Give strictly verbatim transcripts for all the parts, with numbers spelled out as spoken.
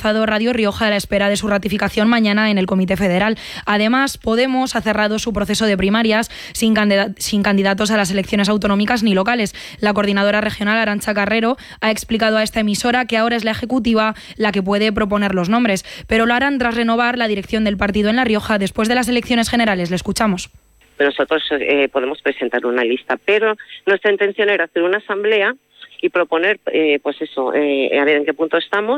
avanzado Radio Rioja a la espera de su ratificación mañana en el Comité Federal. Además, Podemos ha cerrado su proceso de primarias sin, candida- sin candidatos a las elecciones autonómicas ni locales. La coordinadora regional, Arantxa Carrero, ha explicado a esta emisora que ahora es la Ejecutiva la que puede proponer los nombres, pero lo harán tras renovar la dirección del partido en La Rioja después de las elecciones generales. Le escuchamos. Nosotros eh, podemos presentar una lista, pero nuestra intención era hacer una asamblea y proponer, eh, pues eso, eh, a ver en qué punto estamos,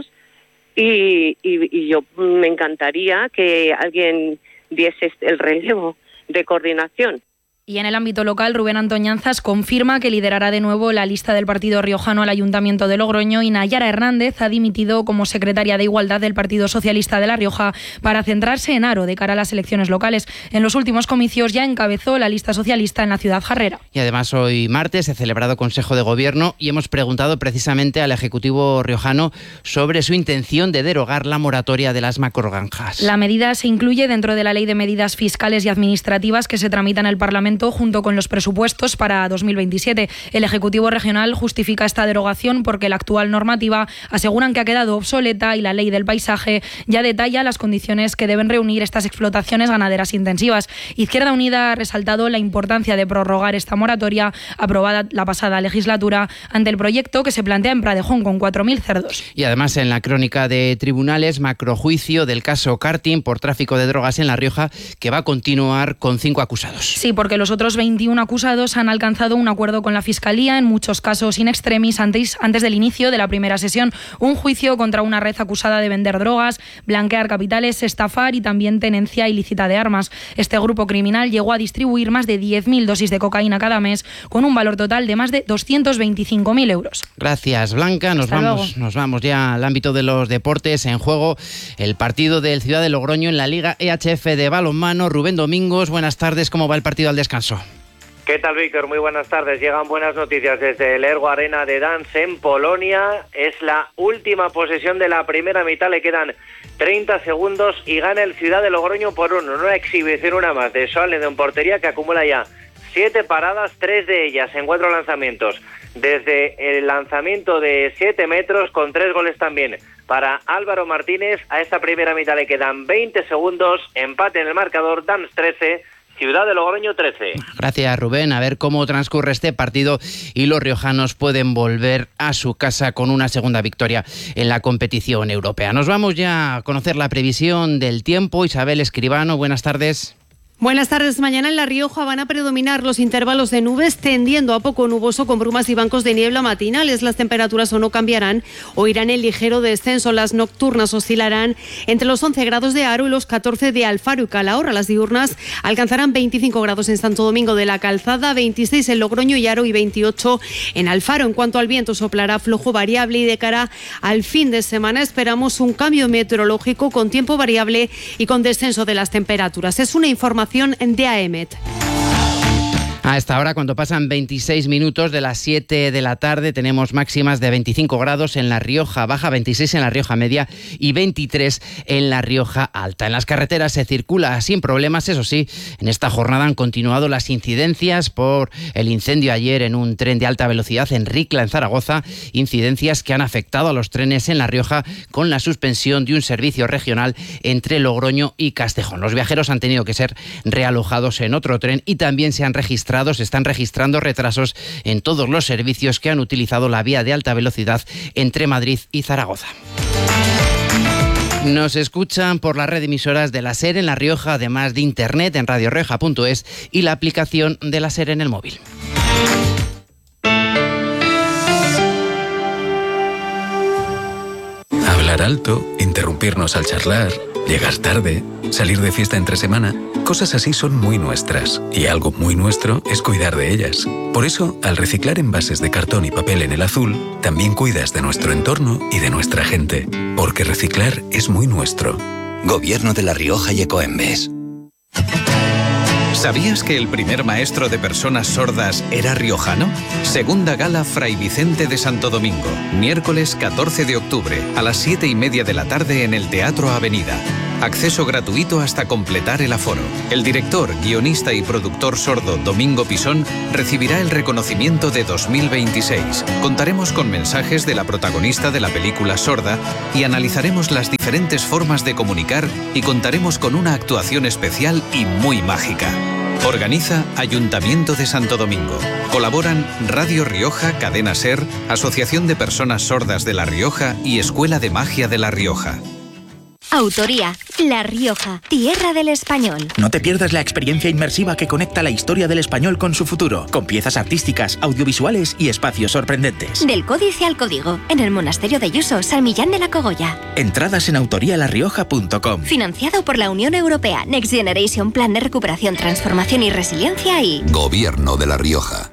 y, y, y yo me encantaría que alguien diese el relevo de coordinación. Y en el ámbito local, Rubén Antoñanzas confirma que liderará de nuevo la lista del partido riojano al Ayuntamiento de Logroño, y Nayara Hernández ha dimitido como secretaria de Igualdad del Partido Socialista de La Rioja para centrarse en Haro de cara a las elecciones locales. En los últimos comicios ya encabezó la lista socialista en la ciudad jarrera. Y además hoy martes se ha celebrado Consejo de Gobierno y hemos preguntado precisamente al Ejecutivo riojano sobre su intención de derogar la moratoria de las macrogranjas. La medida se incluye dentro de la Ley de Medidas Fiscales y Administrativas que se tramita en el Parlamento junto con los presupuestos para dos mil veintisiete. El Ejecutivo regional justifica esta derogación porque la actual normativa aseguran que ha quedado obsoleta y la Ley del Paisaje ya detalla las condiciones que deben reunir estas explotaciones ganaderas intensivas. Izquierda Unida ha resaltado la importancia de prorrogar esta moratoria aprobada la pasada legislatura ante el proyecto que se plantea en Pradejón con cuatro mil cerdos. Y además en la crónica de tribunales, macrojuicio del caso Karting por tráfico de drogas en La Rioja, que va a continuar con cinco acusados. Sí, porque los otros veintiún acusados han alcanzado un acuerdo con la Fiscalía, en muchos casos in extremis, antes, antes del inicio de la primera sesión. Un juicio contra una red acusada de vender drogas, blanquear capitales, estafar y también tenencia ilícita de armas. Este grupo criminal llegó a distribuir más de diez mil dosis de cocaína cada mes, con un valor total de más de doscientos veinticinco mil euros. Gracias, Blanca. Nos Hasta vamos, luego. nos vamos ya al ámbito de los deportes. En juego el partido del Ciudad de Logroño en la Liga E H F de balonmano. Rubén Domingos, buenas tardes. ¿Cómo va el partido al descanso? ¿Qué tal, Víctor? Muy buenas tardes. Llegan buenas noticias desde el Ergo Arena de Dansk en Polonia. Es la última posesión de la primera mitad. Le quedan treinta segundos y gana el Ciudad de Logroño por uno. Una exhibición, una más de Soale en portería, que acumula ya siete paradas, tres de ellas en cuatro lanzamientos. Desde el lanzamiento de siete metros, con tres goles también para Álvaro Martínez. A esta primera mitad le quedan veinte segundos. Empate en el marcador. Dansk trece. Ciudad de Logroño trece. Gracias, Rubén. A ver cómo transcurre este partido y los riojanos pueden volver a su casa con una segunda victoria en la competición europea. Nos vamos ya a conocer la previsión del tiempo. Isabel Escribano, buenas tardes. Buenas tardes. Mañana en La Rioja van a predominar los intervalos de nubes, tendiendo a poco nuboso con brumas y bancos de niebla matinales. Las temperaturas o no cambiarán o irán en ligero descenso. Las nocturnas oscilarán entre los once grados de Haro y los catorce de Alfaro y Calahorra. Las diurnas alcanzarán veinticinco grados en Santo Domingo de la Calzada, veintiséis en Logroño y Haro y veintiocho en Alfaro. En cuanto al viento, soplará flojo variable y de cara al fin de semana esperamos un cambio meteorológico con tiempo variable y con descenso de las temperaturas. Es una información de A E M E T. A esta hora, cuando pasan veintiséis minutos de las siete de la tarde, tenemos máximas de veinticinco grados en La Rioja Baja, veintiséis en La Rioja Media y veintitrés en La Rioja Alta. En las carreteras se circula sin problemas, eso sí, en esta jornada han continuado las incidencias por el incendio ayer en un tren de alta velocidad en Ricla, en Zaragoza, incidencias que han afectado a los trenes en La Rioja con la suspensión de un servicio regional entre Logroño y Castejón. Los viajeros han tenido que ser realojados en otro tren y también se han registrado Se están registrando retrasos en todos los servicios que han utilizado la vía de alta velocidad entre Madrid y Zaragoza. Nos escuchan por la red de emisoras de la SER en La Rioja, además de internet en radio rioja punto es y la aplicación de la SER en el móvil. Hablar alto, interrumpirnos al charlar, llegar tarde, salir de fiesta entre semana, cosas así son muy nuestras. Y algo muy nuestro es cuidar de ellas. Por eso, al reciclar envases de cartón y papel en el azul, también cuidas de nuestro entorno y de nuestra gente. Porque reciclar es muy nuestro. Gobierno de La Rioja y Ecoembes. ¿Sabías que el primer maestro de personas sordas era riojano? Segunda Gala Fray Vicente de Santo Domingo, miércoles catorce de octubre, a las siete y media de la tarde en el Teatro Avenida. Acceso gratuito hasta completar el aforo. El director, guionista y productor sordo Domingo Pisón recibirá el reconocimiento de dos mil veintiséis. Contaremos con mensajes de la protagonista de la película Sorda y analizaremos las diferentes formas de comunicar y contaremos con una actuación especial y muy mágica. Organiza Ayuntamiento de Santo Domingo. Colaboran Radio Rioja, Cadena Ser, Asociación de Personas Sordas de La Rioja y Escuela de Magia de La Rioja. Autoría, La Rioja, tierra del español. No te pierdas la experiencia inmersiva que conecta la historia del español con su futuro, con piezas artísticas, audiovisuales y espacios sorprendentes. Del Códice al Código, en el Monasterio de Yuso, San Millán de la Cogolla. Entradas en autoría la rioja punto com. Financiado por la Unión Europea, Next Generation, Plan de Recuperación, Transformación y Resiliencia y... Gobierno de La Rioja.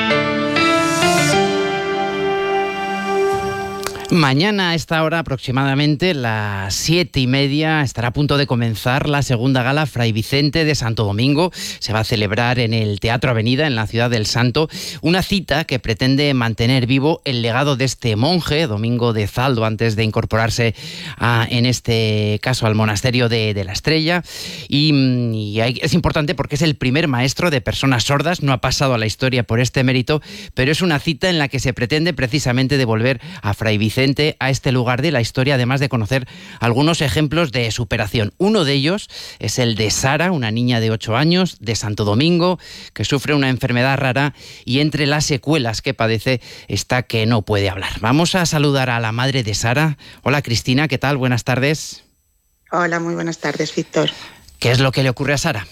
Mañana a esta hora, aproximadamente las siete y media, estará a punto de comenzar la segunda gala Fray Vicente de Santo Domingo. Se va a celebrar en el Teatro Avenida, en la ciudad del Santo, una cita que pretende mantener vivo el legado de este monje, Domingo de Zaldo, antes de incorporarse a, en este caso al monasterio de, de la Estrella. Y, y hay, es importante porque es el primer maestro de personas sordas, no ha pasado a la historia por este mérito, pero es una cita en la que se pretende precisamente devolver a Fray Vicente a este lugar de la historia, además de conocer algunos ejemplos de superación. Uno de ellos es el de Sara, una niña de ocho años de Santo Domingo que sufre una enfermedad rara y entre las secuelas que padece está que no puede hablar. Vamos a saludar a la madre de Sara. Hola Cristina, ¿qué tal? Buenas tardes. Hola, muy buenas tardes, Víctor. ¿Qué es lo que le ocurre a Sara?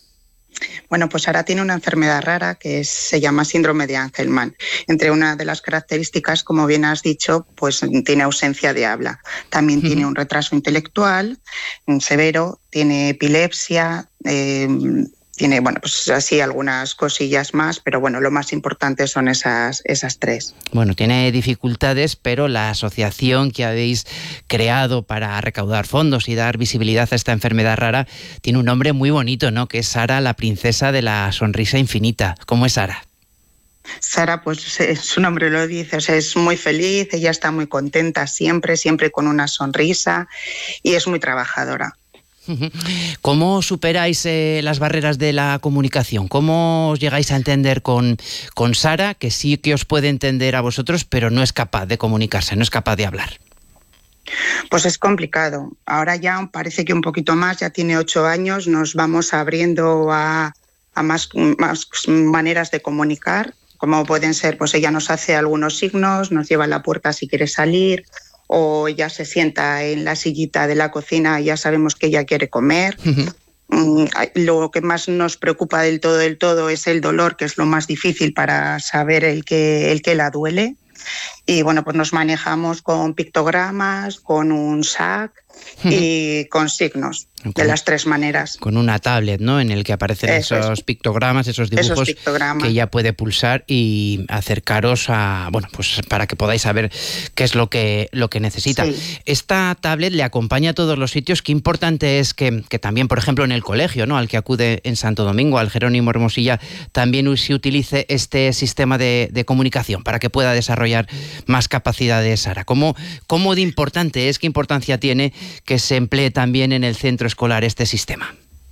Bueno, pues Sara tiene una enfermedad rara que es, se llama síndrome de Angelman. Entre una de las características, como bien has dicho, pues tiene ausencia de habla. También uh-huh. tiene un retraso intelectual severo, tiene epilepsia, eh, tiene, bueno, pues así algunas cosillas más, pero bueno, lo más importante son esas, esas tres. Bueno, tiene dificultades, pero la asociación que habéis creado para recaudar fondos y dar visibilidad a esta enfermedad rara tiene un nombre muy bonito, ¿no? Que es Sara, la princesa de la sonrisa infinita. ¿Cómo es Sara? Sara, pues su nombre lo dice, o sea, es muy feliz, ella está muy contenta siempre, siempre con una sonrisa y es muy trabajadora. ¿Cómo superáis eh, las barreras de la comunicación? ¿Cómo os llegáis a entender con, con Sara, que sí que os puede entender a vosotros, pero no es capaz de comunicarse, no es capaz de hablar? Pues es complicado. Ahora ya parece que un poquito más, ya tiene ocho años, nos vamos abriendo a, a más, más maneras de comunicar, como pueden ser, pues ella nos hace algunos signos, nos lleva a la puerta si quiere salir, o ella se sienta en la sillita de la cocina y ya sabemos que ella quiere comer. Uh-huh. Lo que más nos preocupa del todo, del todo es el dolor, que es lo más difícil para saber el que, el que la duele. Y bueno, pues nos manejamos con pictogramas, con un S A C y con signos, con, de las tres maneras. Con una tablet, ¿no? En el que aparecen Eso esos es. pictogramas, esos dibujos esos pictogramas. Que ella puede pulsar y acercaros a, bueno, pues para que podáis saber qué es lo que, lo que necesita. Sí. Esta tablet le acompaña a todos los sitios. Qué importante es que, que también, por ejemplo, en el colegio, ¿no? Al que acude en Santo Domingo, al Jerónimo Hermosilla, también se utilice este sistema de, de comunicación para que pueda desarrollar más capacidades, Sara. ¿Cómo, cómo de importante es, qué importancia tiene que se emplee también en el centro escolar este sistema?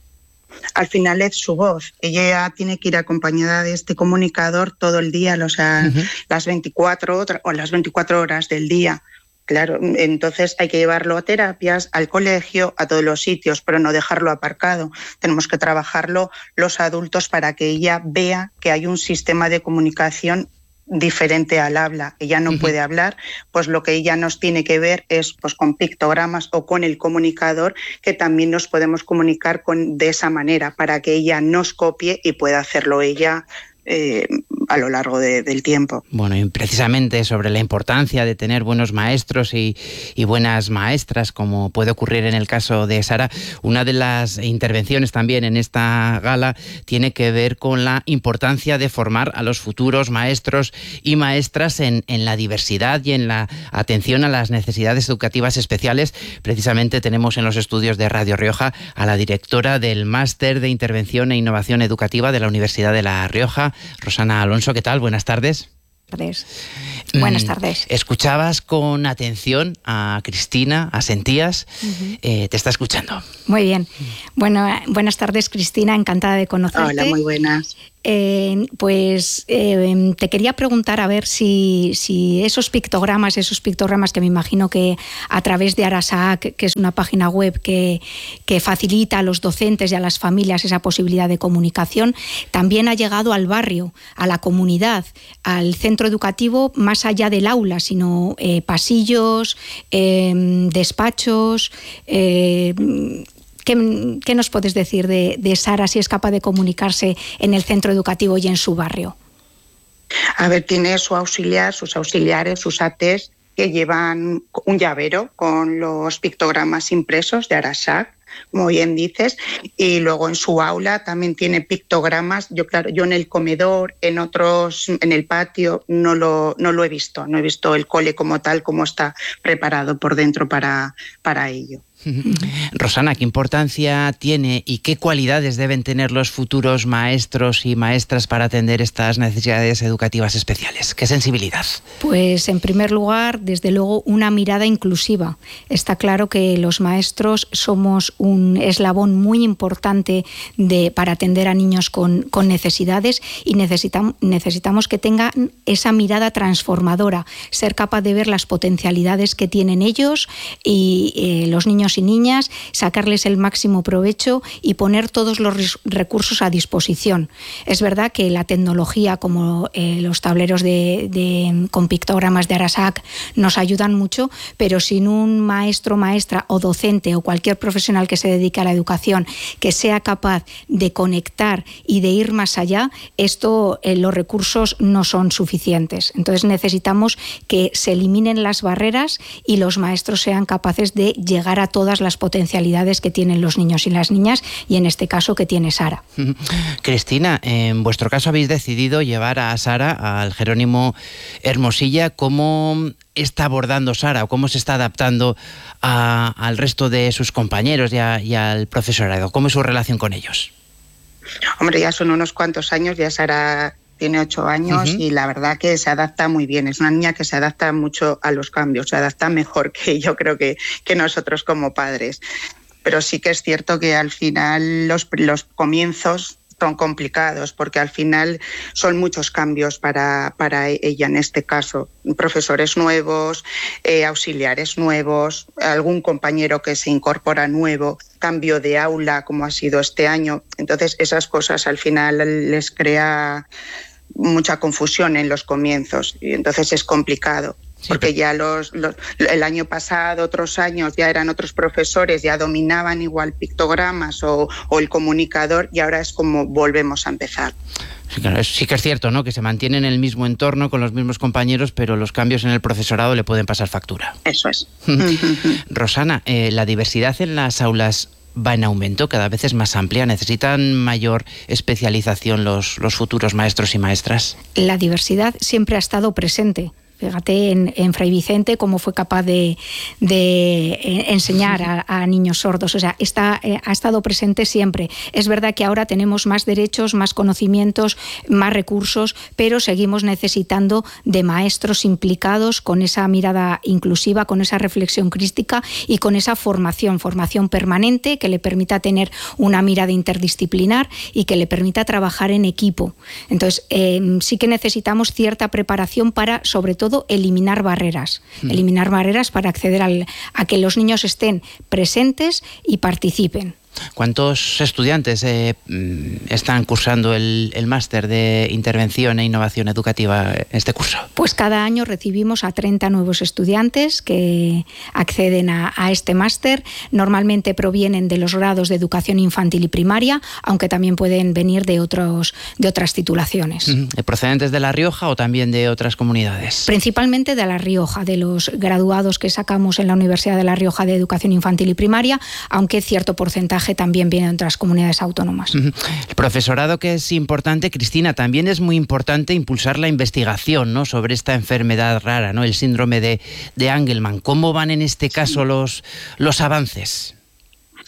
Al final es su voz. Ella tiene que ir acompañada de este comunicador todo el día, o sea, uh-huh. las veinticuatro o las veinticuatro horas del día. Claro, entonces hay que llevarlo a terapias, al colegio, a todos los sitios, pero no dejarlo aparcado. Tenemos que trabajarlo los adultos para que ella vea que hay un sistema de comunicación diferente al habla. Ella no uh-huh. puede hablar, pues lo que ella nos tiene que ver es pues con pictogramas o con el comunicador, que también nos podemos comunicar con, de esa manera, para que ella nos copie y pueda hacerlo ella eh, a lo largo de, del tiempo. Bueno, y precisamente sobre la importancia de tener buenos maestros y, y buenas maestras, como puede ocurrir en el caso de Sara, una de las intervenciones también en esta gala tiene que ver con la importancia de formar a los futuros maestros y maestras en, en la diversidad y en la atención a las necesidades educativas especiales. Precisamente tenemos en los estudios de Radio Rioja a la directora del Máster de Intervención e Innovación Educativa de la Universidad de La Rioja, Rosana Alonso. ¿Qué tal? Buenas tardes. tardes. Buenas tardes. Escuchabas con atención a Cristina, asentías, uh-huh. eh, te está escuchando. Muy bien. Bueno, buenas tardes, Cristina, encantada de conocerte. Hola, muy buenas. Eh, pues eh, te quería preguntar a ver si, si esos pictogramas, esos pictogramas que me imagino que a través de Arasaak, que es una página web que, que facilita a los docentes y a las familias esa posibilidad de comunicación, también ha llegado al barrio, a la comunidad, al centro educativo, más allá del aula, sino eh, pasillos, eh, despachos. Eh, ¿Qué, ¿Qué nos puedes decir de, de Sara, si es capaz de comunicarse en el centro educativo y en su barrio? A ver, tiene su auxiliar, sus auxiliares, sus A Ts, que llevan un llavero con los pictogramas impresos de Arasaak, como bien dices, y luego en su aula también tiene pictogramas. Yo, claro, yo en el comedor, en otros, en el patio, no lo, no lo he visto, no he visto el cole como tal, cómo está preparado por dentro para, para ello. Rosana, ¿qué importancia tiene y qué cualidades deben tener los futuros maestros y maestras para atender estas necesidades educativas especiales? ¿Qué sensibilidad? Pues en primer lugar, desde luego, una mirada inclusiva. Está claro que los maestros somos un eslabón muy importante de, para atender a niños con, con necesidades, y necesitamos, necesitamos que tengan esa mirada transformadora, ser capaz de ver las potencialidades que tienen ellos y eh, los niños y niñas, sacarles el máximo provecho y poner todos los recursos a disposición. Es verdad que la tecnología, como eh, los tableros de, de, con pictogramas de Arasaak, nos ayudan mucho, pero sin un maestro, maestra o docente o cualquier profesional que se dedique a la educación que sea capaz de conectar y de ir más allá, esto, eh, los recursos no son suficientes. Entonces necesitamos que se eliminen las barreras y los maestros sean capaces de llegar a todas las potencialidades que tienen los niños y las niñas, y en este caso que tiene Sara. Cristina, en vuestro caso habéis decidido llevar a Sara al Jerónimo Hermosilla. ¿Cómo está abordando Sara o cómo se está adaptando a, al resto de sus compañeros y, a, y al profesorado? ¿Cómo es su relación con ellos? Hombre, ya son unos cuantos años, ya Sara tiene ocho años uh-huh. y la verdad que se adapta muy bien. Es una niña que se adapta mucho a los cambios, se adapta mejor que yo creo que, que nosotros como padres. Pero sí que es cierto que al final los, los comienzos son complicados, porque al final son muchos cambios para, para ella en este caso. Profesores nuevos, eh, auxiliares nuevos, algún compañero que se incorpora nuevo, cambio de aula como ha sido este año. Entonces esas cosas al final les crea mucha confusión en los comienzos y entonces es complicado. Sí, porque pero... ya los, los el año pasado, otros años, ya eran otros profesores, ya dominaban igual pictogramas o, o el comunicador, y ahora es como volvemos a empezar. Sí, claro, sí que es cierto, ¿no?, que se mantiene en el mismo entorno con los mismos compañeros, pero los cambios en el profesorado le pueden pasar factura. Eso es. Rosana, eh, la diversidad en las aulas va en aumento, cada vez es más amplia. ¿Necesitan mayor especialización los, los futuros maestros y maestras? La diversidad siempre ha estado presente. Fíjate en, en Fray Vicente cómo fue capaz de, de enseñar a, a niños sordos. O sea, está, eh, ha estado presente siempre. Es verdad que ahora tenemos más derechos, más conocimientos, más recursos, pero seguimos necesitando de maestros implicados con esa mirada inclusiva, con esa reflexión crítica y con esa formación, formación permanente que le permita tener una mirada interdisciplinar y que le permita trabajar en equipo. Entonces, eh, sí que necesitamos cierta preparación para, sobre todo, eliminar barreras, mm. eliminar barreras para acceder al, a que los niños estén presentes y participen. ¿Cuántos estudiantes eh, están cursando el, el máster de Intervención e Innovación Educativa en este curso? Pues cada año recibimos a treinta nuevos estudiantes que acceden a, a este máster. Normalmente provienen de los grados de Educación Infantil y Primaria, aunque también pueden venir de, otros, de otras titulaciones. Uh-huh. ¿Procedentes de La Rioja o también de otras comunidades? Principalmente de La Rioja, de los graduados que sacamos en la Universidad de La Rioja de Educación Infantil y Primaria, aunque cierto porcentaje también viene de otras comunidades autónomas. El profesorado, que es importante, Cristina, también es muy importante impulsar la investigación, ¿no?, sobre esta enfermedad rara, ¿no?, el síndrome de, de Angelman. ¿Cómo van en este caso los, los avances?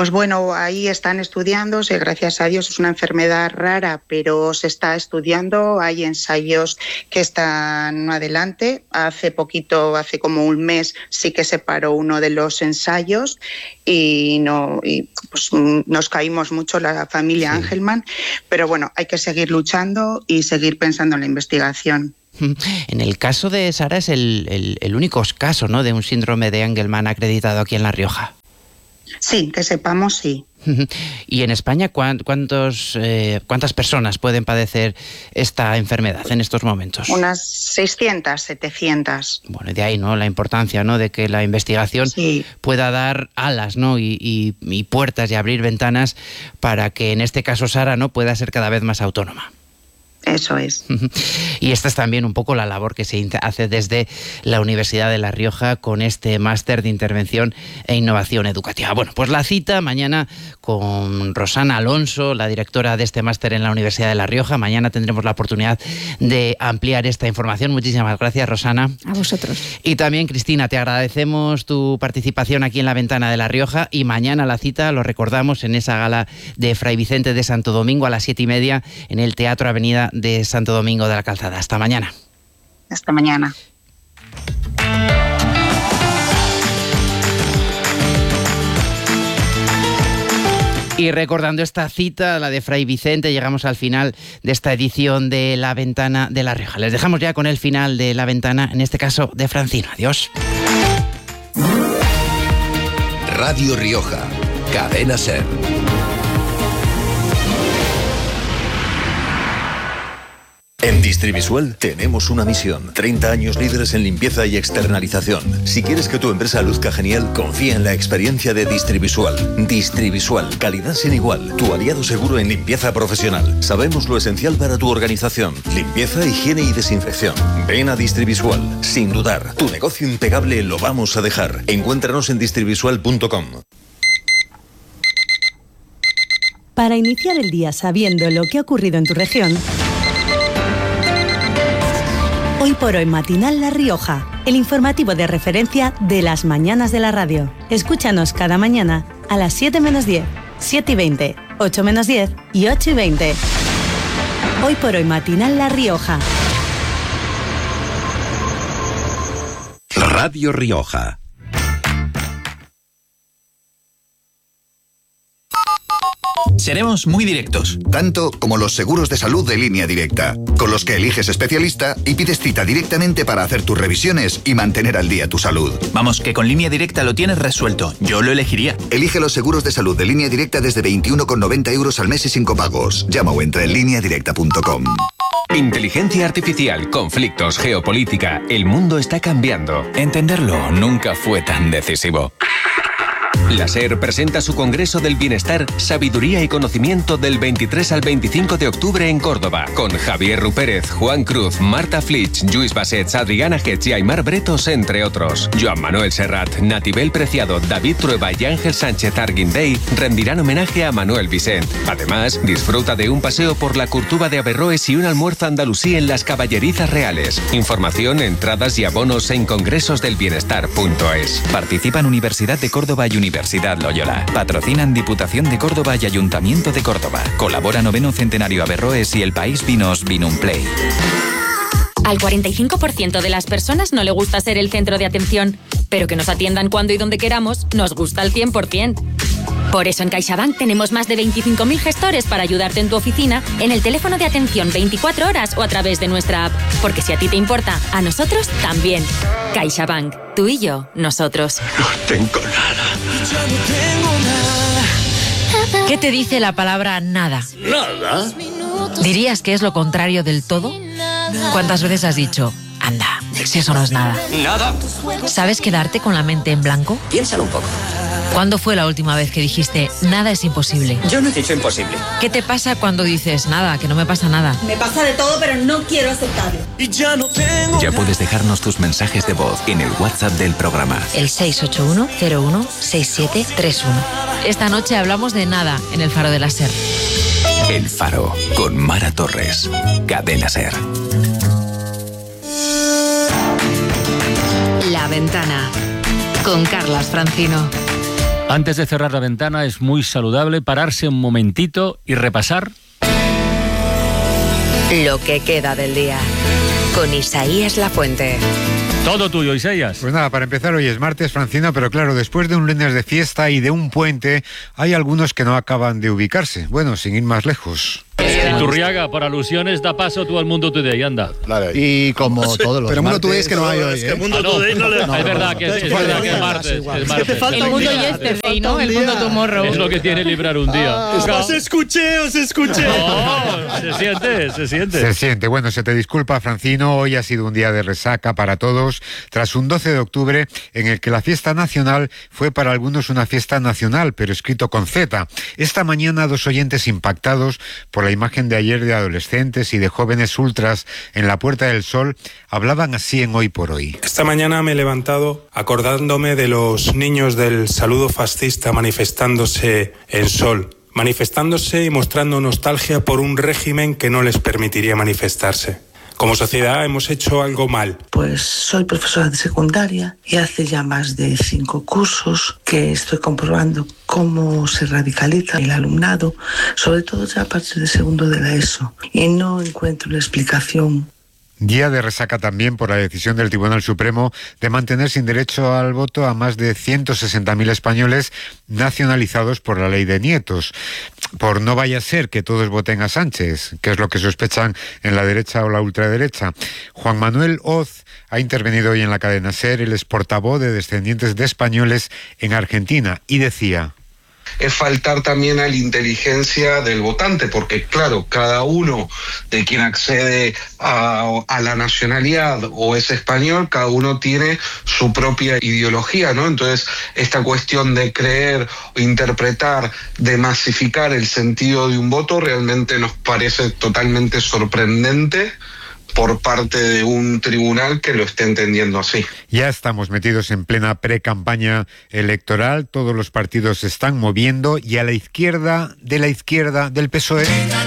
Pues bueno, ahí están estudiándose, gracias a Dios es una enfermedad rara, pero se está estudiando, hay ensayos que están adelante. Hace poquito, hace como un mes, sí que se paró uno de los ensayos y, no, y pues, nos caímos mucho la familia sí. Angelman, pero bueno, hay que seguir luchando y seguir pensando en la investigación. En el caso de Sara es el, el, el único caso, ¿no?, de un síndrome de Angelman acreditado aquí en La Rioja. Sí, que sepamos, sí. ¿Y en España cuántos, eh, cuántas personas pueden padecer esta enfermedad en estos momentos? Unas seiscientas, setecientas. Bueno, de ahí, ¿no?, la importancia, ¿no?, de que la investigación sí. pueda dar alas, ¿no?, y, y, y puertas y abrir ventanas para que en este caso Sara, ¿no?, pueda ser cada vez más autónoma. Eso es. Y esta es también un poco la labor que se hace desde la Universidad de La Rioja con este máster de intervención e innovación educativa. Bueno, pues la cita mañana con Rosana Alonso, la directora de este máster en la Universidad de La Rioja. Mañana tendremos la oportunidad de ampliar esta información. Muchísimas gracias, Rosana. A vosotros. Y también, Cristina, te agradecemos tu participación aquí en La Ventana de La Rioja, y mañana la cita, lo recordamos, en esa gala de Fray Vicente de Santo Domingo a las siete y media en el Teatro Avenida de Santo Domingo de la Calzada. Hasta mañana. Hasta mañana. Y recordando esta cita, la de Fray Vicente, llegamos al final de esta edición de La Ventana de La Rioja. Les dejamos ya con el final de La Ventana, en este caso de Francino. Adiós. Radio Rioja, Cadena SER. En Distrivisual tenemos una misión. treinta años líderes en limpieza y externalización. Si quieres que tu empresa luzca genial, confía en la experiencia de Distrivisual. Distrivisual, calidad sin igual. Tu aliado seguro en limpieza profesional. Sabemos lo esencial para tu organización. Limpieza, higiene y desinfección. Ven a Distrivisual. Sin dudar, tu negocio impecable lo vamos a dejar. Encuéntranos en distrivisual punto com. Para iniciar el día sabiendo lo que ha ocurrido en tu región, Hoy por Hoy Matinal La Rioja, el informativo de referencia de las mañanas de la radio. Escúchanos cada mañana a las siete menos diez, siete y veinte, ocho menos diez y ocho y veinte. Hoy por Hoy Matinal La Rioja. Radio Rioja. Seremos muy directos. Tanto como los seguros de salud de Línea Directa, con los que eliges especialista y pides cita directamente para hacer tus revisiones y mantener al día tu salud. Vamos, que con Línea Directa lo tienes resuelto. Yo lo elegiría. Elige los seguros de salud de Línea Directa desde veintiuno con noventa euros al mes y sin copagos. Llama o entra en línea directa punto com. Inteligencia artificial, conflictos, geopolítica. El mundo está cambiando. Entenderlo nunca fue tan decisivo. La SER presenta su Congreso del Bienestar, Sabiduría y Conocimiento del veintitrés al veinticinco de octubre en Córdoba, con Javier Rupérez, Juan Cruz, Marta Flitsch, Lluís Bassets, Adriana Getz y Aymar Bretos, entre otros. Joan Manuel Serrat, Natibel Preciado, David Trueba y Ángel Sánchez Arguindey rendirán homenaje a Manuel Vicent. Además, disfruta de un paseo por la Curtuba de Averroes y un almuerzo andalusí en las Caballerizas Reales. Información, entradas y abonos en congresos del bienestar punto es. Participan Universidad de Córdoba y Universidad Loyola. Patrocinan Diputación de Córdoba y Ayuntamiento de Córdoba. Colabora Noveno Centenario Averroes y El País Vinos Vinumplay. Al cuarenta y cinco por ciento de las personas no le gusta ser el centro de atención, pero que nos atiendan cuando y donde queramos nos gusta al cien por ciento. Por eso en CaixaBank tenemos más de veinticinco mil gestores para ayudarte en tu oficina, en el teléfono de atención veinticuatro horas o a través de nuestra app. Porque si a ti te importa, a nosotros también. CaixaBank, tú y yo, nosotros. No tengo nada. ¿Qué te dice la palabra nada? ¿Nada? ¿Dirías que es lo contrario del todo? ¿Cuántas veces has dicho, anda, si eso no es nada? Nada. ¿Sabes quedarte con la mente en blanco? Piénsalo un poco. ¿Cuándo fue la última vez que dijiste, nada es imposible? Yo no he dicho imposible. ¿Qué te pasa cuando dices, nada, que no me pasa nada? Me pasa de todo, pero no quiero aceptarlo. Y ya no tengo Ya puedes dejarnos tus mensajes de voz en el WhatsApp del programa. El seis ocho uno, cero uno, seis siete tres uno. Esta noche hablamos de nada en el Faro de la SER. El Faro, con Mara Torres. Cadena SER. La Ventana, con Carlas Francino. Antes de cerrar la ventana es muy saludable pararse un momentito y repasar lo que queda del día, con Isaías Lafuente. Todo tuyo, Isaías. Pues nada, para empezar, hoy es martes, Francino, pero claro, después de un lunes de fiesta y de un puente, hay algunos que no acaban de ubicarse. Bueno, sin ir más lejos. Iturriaga, por alusiones, da paso tú al Mundo Today, anda. Y como todos los Pero Mundo Today es que no hay hoy, ¿eh? Mundo Today no le... Es verdad que es, es, verdad que es martes. Es martes. El Mundo Yesterday, ¿no? El Mundo Tomorrow. Es lo que tiene librar un día. Ah, os escuché, os escuché. No, se siente, se siente. Se siente. Bueno, se te disculpa, Francino, hoy ha sido un día de resaca para todos, tras un doce de octubre en el que la fiesta nacional fue para algunos una fiesta nacional, pero escrito con Z. Esta mañana, dos oyentes impactados por la imagen de ayer de adolescentes y de jóvenes ultras en la Puerta del Sol hablaban así en Hoy por Hoy. Esta mañana me he levantado acordándome de los niños del saludo fascista manifestándose en Sol, manifestándose y mostrando nostalgia por un régimen que no les permitiría manifestarse. Como sociedad hemos hecho algo mal. Pues soy profesora de secundaria y hace ya más de cinco cursos que estoy comprobando cómo se radicaliza el alumnado, sobre todo ya a partir de segundo de la ESO, y no encuentro una explicación. Día de resaca también por la decisión del Tribunal Supremo de mantener sin derecho al voto a más de ciento sesenta mil españoles nacionalizados por la ley de nietos. Por no vaya a ser que todos voten a Sánchez, que es lo que sospechan en la derecha o la ultraderecha. Juan Manuel Hoz ha intervenido hoy en la cadena SER, el ex portavoz de descendientes de españoles en Argentina, y decía: es faltar también a la inteligencia del votante, porque claro, cada uno de quien accede a, a la nacionalidad o es español, cada uno tiene su propia ideología, ¿no? Entonces, esta cuestión de creer o interpretar, de masificar el sentido de un voto, realmente nos parece totalmente sorprendente por parte de un tribunal que lo esté entendiendo así. Ya estamos metidos en plena pre-campaña electoral, todos los partidos se están moviendo y a la izquierda, de la izquierda, del P S O E,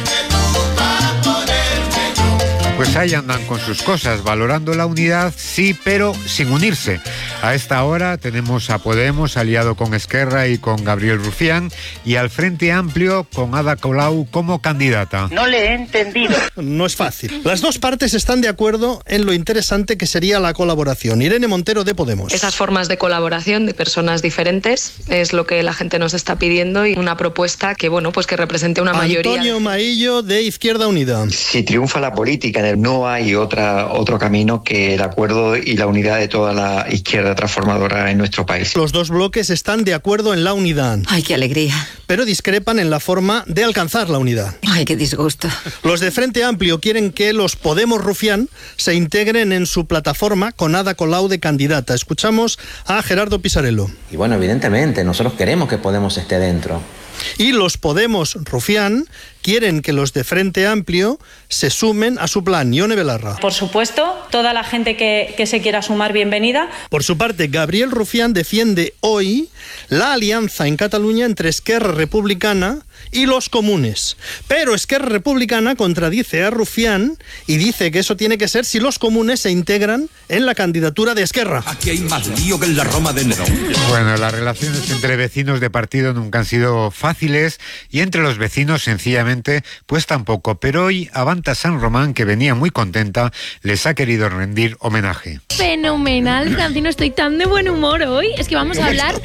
pues ahí andan con sus cosas, valorando la unidad, sí, pero sin unirse. A esta hora tenemos a Podemos aliado con Esquerra y con Gabriel Rufián, y al Frente Amplio con Ada Colau como candidata. No le he entendido. No es fácil. Las dos partes están de acuerdo en lo interesante que sería la colaboración. Irene Montero, de Podemos. Esas formas de colaboración de personas diferentes es lo que la gente nos está pidiendo, y una propuesta que, bueno, pues que represente una mayoría. Antonio Maillo, de Izquierda Unida. Si triunfa la política, no hay otra, otro camino que el acuerdo y la unidad de toda la izquierda transformadora en nuestro país. Los dos bloques están de acuerdo en la unidad. Ay, qué alegría. Pero discrepan en la forma de alcanzar la unidad. Ay, qué disgusto. Los de Frente Amplio quieren que los Podemos Rufián se integren en su plataforma con Ada Colau de candidata. Escuchamos a Gerardo Pisarello. Y bueno, evidentemente, nosotros queremos que Podemos esté dentro. Y los Podemos Rufián quieren que los de Frente Amplio se sumen a su plan. Ione Belarra. Por supuesto, toda la gente que, que se quiera sumar, bienvenida. Por su parte, Gabriel Rufián defiende hoy la alianza en Cataluña entre Esquerra Republicana y los comunes. Pero Esquerra Republicana contradice a Rufián y dice que eso tiene que ser si los comunes se integran en la candidatura de Esquerra. Aquí hay más lío que en la Roma de Nerón. Bueno, las relaciones entre vecinos de partido nunca han sido fáciles, y entre los vecinos sencillamente pues tampoco, pero hoy Avanta San Román, que venía muy contenta, les ha querido rendir homenaje. Fenomenal, Francino, estoy tan de buen humor hoy. Es que vamos a hablar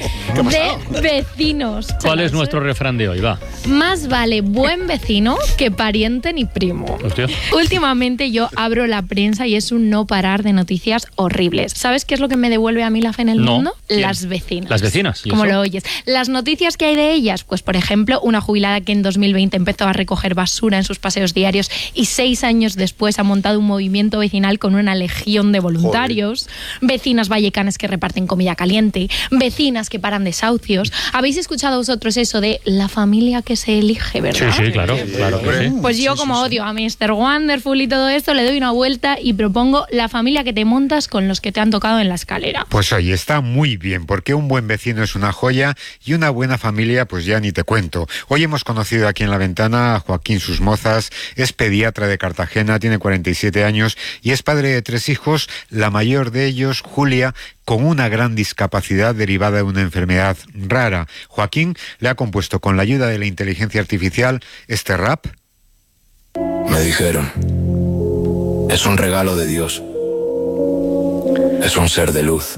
de vecinos. ¿Cuál es nuestro refrán de hoy? Va. Más vale buen vecino que pariente ni primo. Hostia. Últimamente yo abro la prensa y es un no parar de noticias horribles. ¿Sabes qué es lo que me devuelve a mí la fe en el no. mundo? ¿Quién? Las vecinas. Las vecinas. Como lo oyes. Las noticias que hay de ellas, pues por ejemplo, una jubilada que en dos mil veinte empezó a recoger basura en sus paseos diarios y seis años después ha montado un movimiento vecinal con una legión de voluntarios. Joder. Vecinas vallecanas que reparten comida caliente. Vecinas que paran desahucios. ¿Habéis escuchado vosotros eso de la familia que se elige, verdad? Sí, sí, claro. claro que sí. Pues yo, sí, como sí, odio a mister Wonderful y todo esto, le doy una vuelta y propongo la familia que te montas con los que te han tocado en la escalera. Pues oye, está muy bien, porque un buen vecino es una joya y una buena familia, pues ya ni te cuento. Hoy hemos conocido aquí en La Ventana a Joaquín Susmozas, es pediatra de Cartagena, tiene cuarenta y siete años y es padre de tres hijos, la mayor mayor de ellos, Julia, con una gran discapacidad derivada de una enfermedad rara. Joaquín le ha compuesto con la ayuda de la inteligencia artificial este rap. Me dijeron, es un regalo de Dios. Es un ser de luz.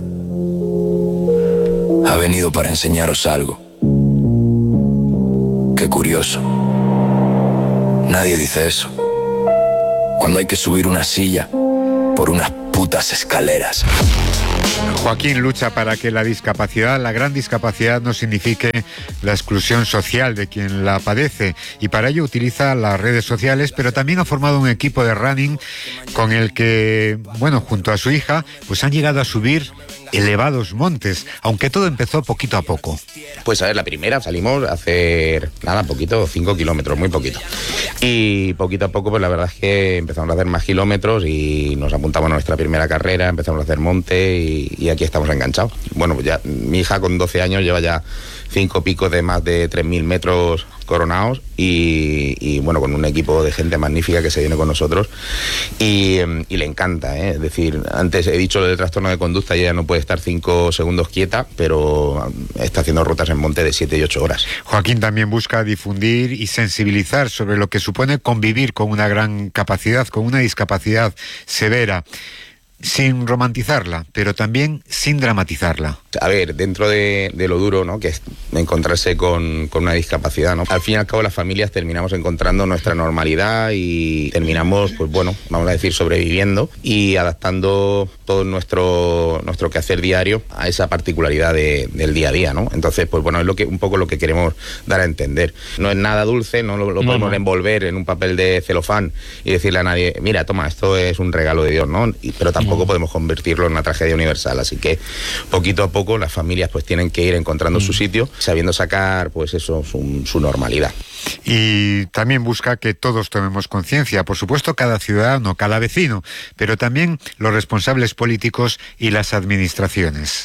Ha venido para enseñaros algo. Qué curioso. Nadie dice eso. Cuando hay que subir una silla por unas putas escaleras. Joaquín lucha para que la discapacidad, la gran discapacidad, no signifique la exclusión social de quien la padece, y para ello utiliza las redes sociales, pero también ha formado un equipo de running con el que, bueno, junto a su hija, pues han llegado a subir elevados montes, aunque todo empezó poquito a poco. Pues a ver, la primera salimos a hacer, nada, poquito, cinco kilómetros, muy poquito. Y poquito a poco, pues la verdad es que empezamos a hacer más kilómetros y nos apuntamos a nuestra primera carrera, empezamos a hacer monte y, y aquí estamos enganchados. Bueno, pues ya mi hija con doce años lleva ya cinco picos de más de tres mil metros coronados y, y bueno, con un equipo de gente magnífica que se viene con nosotros y, y le encanta, ¿eh? Es decir, antes he dicho lo del trastorno de conducta y ella no puede estar cinco segundos quieta, pero está haciendo rutas en monte de siete y ocho horas. Joaquín también busca difundir y sensibilizar sobre lo que supone convivir con una gran capacidad, con una discapacidad severa, sin romantizarla, pero también sin dramatizarla. A ver, dentro de, de lo duro, ¿no?, que es encontrarse con, con una discapacidad, ¿no?, al fin y al cabo las familias terminamos encontrando nuestra normalidad y terminamos, pues bueno, vamos a decir, sobreviviendo y adaptando todo nuestro nuestro quehacer diario a esa particularidad de, del día a día, ¿no? Entonces, pues bueno, es lo que un poco lo que queremos dar a entender. No es nada dulce, no lo, lo podemos no, no. envolver en un papel de celofán y decirle a nadie, mira, toma, esto es un regalo de Dios, ¿no? Y, pero tampoco Tampoco podemos convertirlo en una tragedia universal, así que poquito a poco las familias pues tienen que ir encontrando mm. su sitio, sabiendo sacar pues eso, su, su normalidad. Y también busca que todos tomemos conciencia, por supuesto cada ciudadano, cada vecino, pero también los responsables políticos y las administraciones.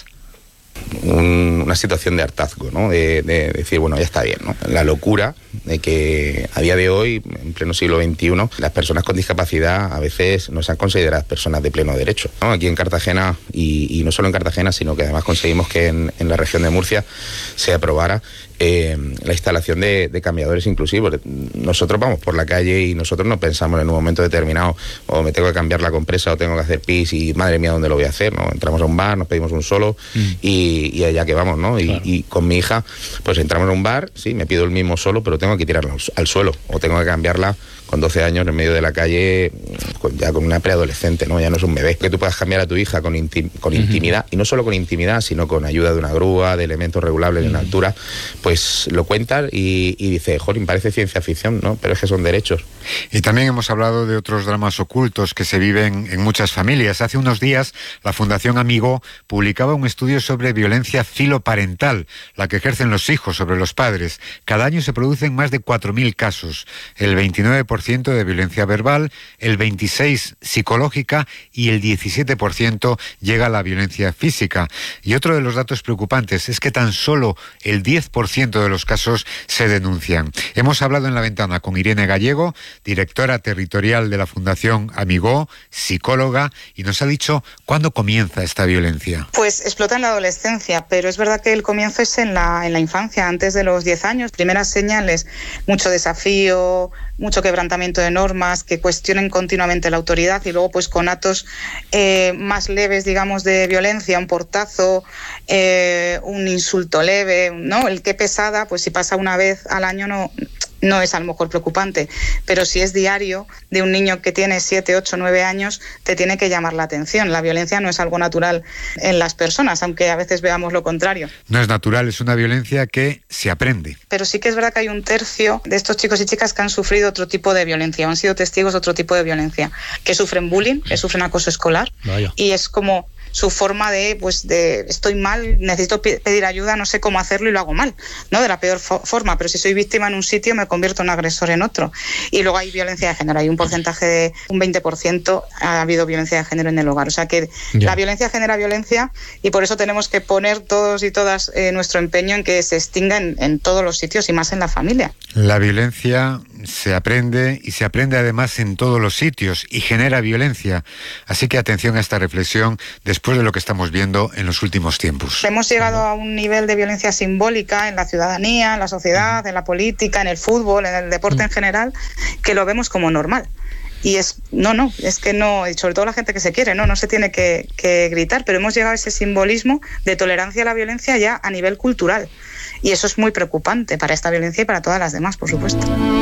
Un, una situación de hartazgo, ¿no? De, de, de decir, bueno, ya está bien, ¿no? La locura de que a día de hoy, en pleno siglo veintiuno, las personas con discapacidad a veces no sean consideradas personas de pleno derecho, ¿no? Aquí en Cartagena, y, y no solo en Cartagena, sino que además conseguimos que en, en la región de Murcia se aprobara eh, la instalación de, de cambiadores inclusivos. Nosotros vamos por la calle y nosotros no pensamos en un momento determinado, o me tengo que cambiar la compresa o tengo que hacer pis y madre mía, ¿dónde lo voy a hacer? ¿No? Entramos a un bar, nos pedimos un solo mm. y y allá que vamos, ¿no? Y, claro. y con mi hija, pues entramos en un bar, sí, me pido el mismo solo, pero tengo que tirarla al suelo, o tengo que cambiarla con doce años en medio de la calle, ya con una preadolescente, ¿no? Ya no es un bebé. Que tú puedas cambiar a tu hija con, intim con uh-huh. intimidad, y no solo con intimidad, sino con ayuda de una grúa, de elementos regulables uh-huh. en altura, pues lo cuentas y, y dices, jolín, parece ciencia ficción, ¿no? Pero es que son derechos. Y también hemos hablado de otros dramas ocultos que se viven en muchas familias. Hace unos días, la Fundación Amigó publicaba un estudio sobre violencia filoparental, la que ejercen los hijos sobre los padres. Cada año se producen más de cuatro mil casos, el veintinueve por ciento de violencia verbal, el veintiséis por ciento psicológica y el diecisiete por ciento llega a la violencia física. Y otro de los datos preocupantes es que tan solo el diez por ciento de los casos se denuncian. Hemos hablado en La Ventana con Irene Gallego, directora territorial de la Fundación Amigó, psicóloga, y nos ha dicho cuándo comienza esta violencia. Pues explota en la adolescencia, pero es verdad que el comienzo es en la, en la infancia, antes de los diez años. Primeras señales, mucho desafío, mucho quebrantamiento de normas, que cuestionen continuamente la autoridad, y luego pues con actos eh, más leves, digamos, de violencia, un portazo, eh, un insulto leve, ¿no? El qué pesada, pues si pasa una vez al año no... no es a lo mejor preocupante, pero si es diario de un niño que tiene siete, ocho, nueve años, te tiene que llamar la atención. La violencia no es algo natural en las personas, aunque a veces veamos lo contrario. No es natural, es una violencia que se aprende. Pero sí que es verdad que hay un tercio de estos chicos y chicas que han sufrido otro tipo de violencia, o han sido testigos de otro tipo de violencia, que sufren bullying, que sufren acoso escolar. Vaya. Y es como su forma de, pues, de estoy mal, necesito pedir ayuda, no sé cómo hacerlo y lo hago mal, ¿no? De la peor fo forma, pero si soy víctima en un sitio me convierto en agresor en otro. Y luego hay violencia de género, hay un porcentaje de un veinte por ciento ha habido violencia de género en el hogar. O sea que ya. La violencia genera violencia y por eso tenemos que poner todos y todas eh, nuestro empeño en que se extinga en, en todos los sitios y más en la familia. La violencia se aprende y se aprende además en todos los sitios y genera violencia. Así que atención a esta reflexión después de lo que estamos viendo en los últimos tiempos. Hemos llegado a un nivel de violencia simbólica en la ciudadanía, en la sociedad, en la política, en el fútbol, en el deporte en general, que lo vemos como normal. Y es, no, no, es que no, sobre todo la gente que se quiere, no, no se tiene que, que gritar, pero hemos llegado a ese simbolismo de tolerancia a la violencia ya a nivel cultural. Y eso es muy preocupante para esta violencia y para todas las demás, por supuesto.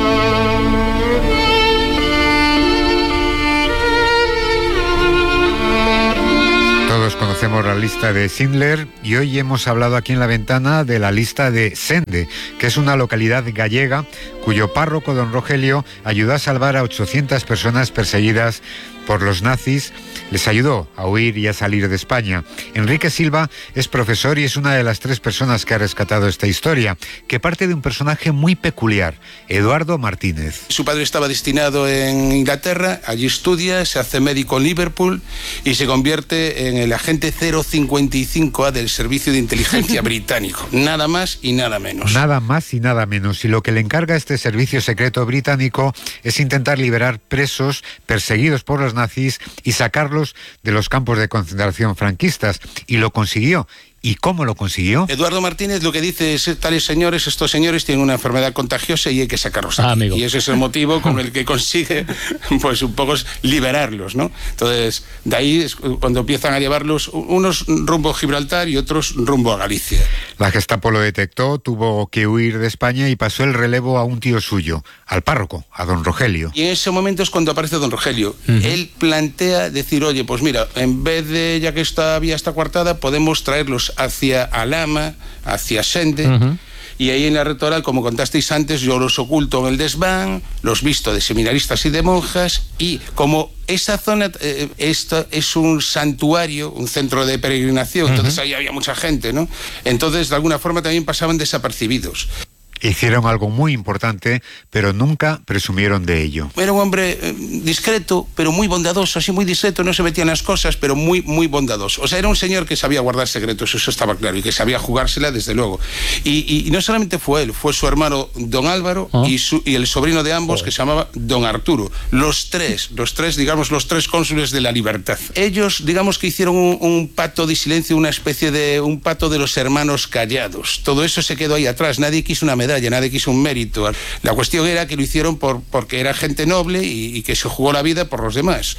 Todos conocemos la lista de Schindler y hoy hemos hablado aquí en La Ventana de la lista de Sende, que es una localidad gallega cuyo párroco, don Rogelio, ayudó a salvar a ochocientas personas perseguidas por los nazis, les ayudó a huir y a salir de España. Enrique Silva es profesor y es una de las tres personas que ha rescatado esta historia, que parte de un personaje muy peculiar, Eduardo Martínez. Su padre estaba destinado en Inglaterra, allí estudia, se hace médico en Liverpool y se convierte en el agente cero cincuenta y cinco A del Servicio de Inteligencia británico. Nada más y nada menos. Nada más y nada menos. Y lo que le encarga a este servicio secreto británico es intentar liberar presos perseguidos por los nazis y sacarlos de los campos de concentración franquistas. Y lo consiguió. ¿Y cómo lo consiguió? Eduardo Martínez lo que dice es, tales señores, estos señores tienen una enfermedad contagiosa y hay que sacarlos aquí. Ah, amigo. Y ese es el motivo con el que consigue, pues un poco liberarlos, ¿no? Entonces, de ahí es cuando empiezan a llevarlos unos rumbo a Gibraltar y otros rumbo a Galicia. La Gestapo lo detectó, tuvo que huir de España y pasó el relevo a un tío suyo, al párroco, a don Rogelio. Y en ese momento es cuando aparece don Rogelio. Uh-huh. Él plantea decir, oye, pues mira, en vez de, ya que esta vía está coartada, podemos traerlos hacia Alhama, hacia Sende, uh-huh. Y ahí en la Retoral, como contasteis antes, yo los oculto en el desván, los visto de seminaristas y de monjas, y como esa zona eh, esta es un santuario, un centro de peregrinación, uh-huh. Entonces ahí había mucha gente, ¿no? Entonces, de alguna forma también pasaban desapercibidos. Hicieron algo muy importante, pero nunca presumieron de ello. Era un hombre eh, discreto, pero muy bondadoso, así muy discreto, no se metía en las cosas, pero muy, muy bondadoso. O sea, era un señor que sabía guardar secretos, eso estaba claro, y que sabía jugársela, desde luego. Y, y, y no solamente fue él, fue su hermano don Álvaro, ¿oh? y, su, y el sobrino de ambos, oh. que se llamaba don Arturo. Los tres, los tres, digamos, los tres cónsules de la libertad. Ellos, digamos que hicieron un, un pacto de silencio, una especie de un pacto de los hermanos callados. Todo eso se quedó ahí atrás, nadie quiso una medalla, nadie quiso un mérito. La cuestión era que lo hicieron por, porque era gente noble y, y que se jugó la vida por los demás.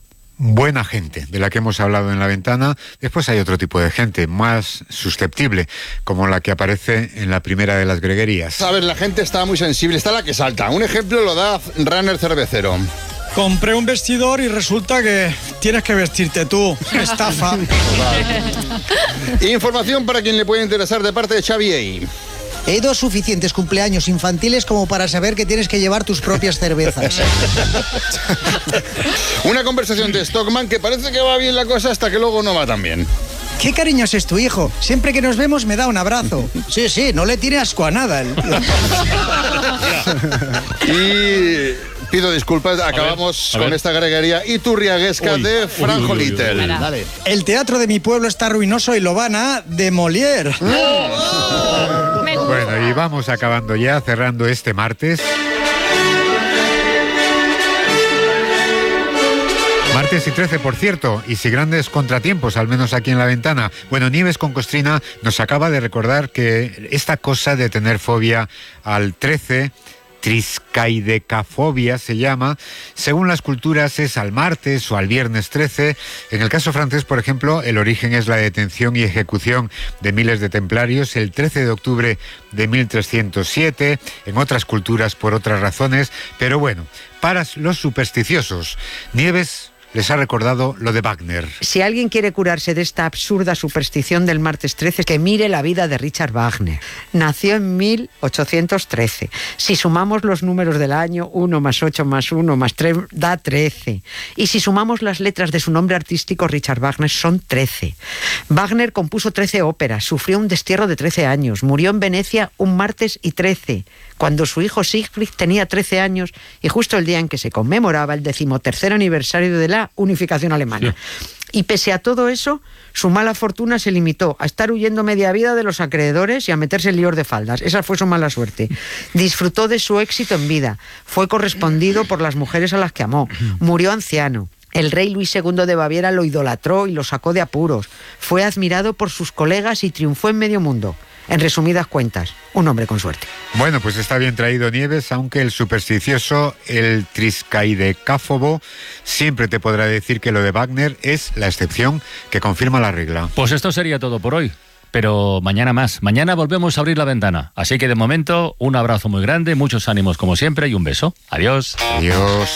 Buena gente, de la que hemos hablado en La Ventana. Después hay otro tipo de gente, más susceptible, como la que aparece en la primera de las greguerías. A ver, la gente está muy sensible, está la que salta. Un ejemplo lo da Runner Cervecero. Compré un vestidor y resulta que tienes que vestirte tú. Estafa. Información para quien le puede interesar de parte de Xavi Ey. He ido a suficientes cumpleaños infantiles como para saber que tienes que llevar tus propias cervezas. Una conversación de Stockman que parece que va bien la cosa hasta que luego no va tan bien. Qué cariñoso es tu hijo. Siempre que nos vemos me da un abrazo. Sí, sí, no le tiene asco a nada. Y pido disculpas, acabamos a ver, a con ver. esta greguería iturriaguesca uy, de Franjo Little. Dale. El teatro de mi pueblo está ruinoso y lo van a demoler. Oh. Bueno, y vamos acabando ya, cerrando este martes. Martes y trece, por cierto, y sin grandes contratiempos, al menos aquí en La Ventana. Bueno, Nieves con Costrina nos acaba de recordar que esta cosa de tener fobia al trece... triscaidecafobia se llama, según las culturas es al martes o al viernes trece. En el caso francés, por ejemplo, el origen es la detención y ejecución de miles de templarios el trece de octubre de mil trescientos siete, en otras culturas por otras razones, pero bueno, para los supersticiosos, Nieves les ha recordado lo de Wagner. Si alguien quiere curarse de esta absurda superstición del martes trece, que mire la vida de Richard Wagner. Nació en mil ochocientos trece. Si sumamos los números del año, uno más ocho más uno más tres da trece. Y si sumamos las letras de su nombre artístico, Richard Wagner, son trece. Wagner compuso trece óperas, sufrió un destierro de trece años, murió en Venecia un martes y trece, cuando su hijo Siegfried tenía trece años y justo el día en que se conmemoraba el decimotercer aniversario de la unificación alemana. Sí. Y pese a todo eso, su mala fortuna se limitó a estar huyendo media vida de los acreedores y a meterse en líos de faldas. Esa fue su mala suerte. Disfrutó de su éxito en vida. Fue correspondido por las mujeres a las que amó. Murió anciano. El rey Luis segundo de Baviera lo idolatró y lo sacó de apuros. Fue admirado por sus colegas y triunfó en medio mundo. En resumidas cuentas, un hombre con suerte. Bueno, pues está bien traído, Nieves, aunque el supersticioso, el triscaidecáfobo, siempre te podrá decir que lo de Wagner es la excepción que confirma la regla. Pues esto sería todo por hoy. Pero mañana más. Mañana volvemos a abrir la ventana. Así que de momento, un abrazo muy grande, muchos ánimos como siempre y un beso. Adiós. Adiós.